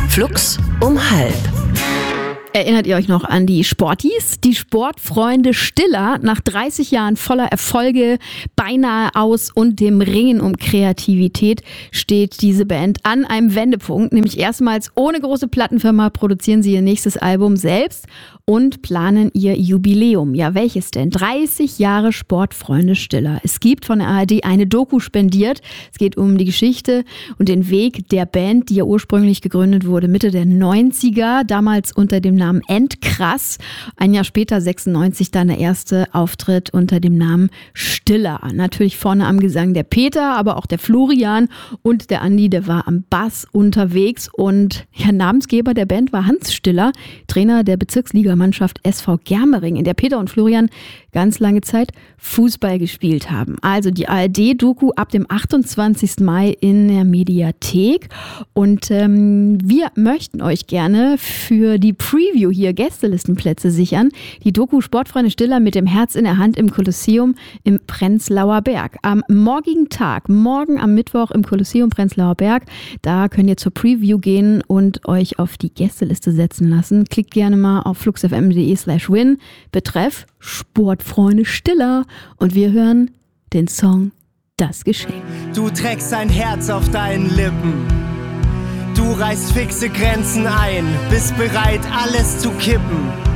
Flux um 12. Erinnert ihr euch noch an die Sportis? Die Sportfreunde Stiller, nach 30 Jahren voller Erfolge, beinahe aus und dem Ringen um Kreativität, steht diese Band an einem Wendepunkt. Nämlich erstmals ohne große Plattenfirma produzieren sie ihr nächstes Album selbst und planen ihr Jubiläum. Ja, welches denn? 30 Jahre Sportfreunde Stiller. Es gibt von der ARD eine Doku spendiert. Es geht um die Geschichte und den Weg der Band, die ja ursprünglich gegründet wurde Mitte der 90er, damals unter dem Namen Endkrass. Ein Jahr später, 96, dann der erste Auftritt unter dem Namen Stiller. Natürlich vorne am Gesang der Peter, aber auch der Florian und der Andi, der war am Bass unterwegs. Und ja, Namensgeber der Band war Hans Stiller, Trainer der Bezirksligamannschaft SV Germering, in der Peter und Florian ganz lange Zeit Fußball gespielt haben. Also die ARD-Doku ab dem 28. Mai in der Mediathek. Und wir möchten euch gerne für die Preview hier Gästelistenplätze sichern. Die Doku Sportfreunde Stiller mit dem Herz in der Hand im Kolosseum im Prenzlauer Berg. Am morgigen Tag, morgen am Mittwoch im Kolosseum Prenzlauer Berg, da könnt ihr zur Preview gehen und euch auf die Gästeliste setzen lassen. Klickt gerne mal auf fluxfm.de/win, Betreff Sportfreunde Stiller, und wir hören den Song Das Geschenk. Du trägst ein Herz auf deinen Lippen. Du reißt fixe Grenzen ein, bist bereit, alles zu kippen.